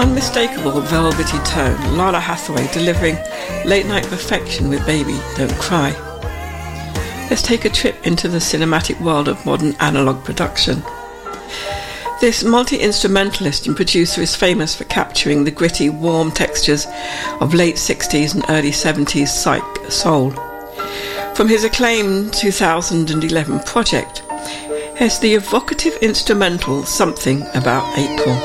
unmistakable velvety tone, Lala Hathaway delivering late-night perfection with Baby Don't Cry. Let's take a trip into the cinematic world of modern analogue production. This multi-instrumentalist and producer is famous for capturing the gritty, warm textures of late 60s and early 70s psych soul. From his acclaimed 2011 project, here's the evocative instrumental Something About April.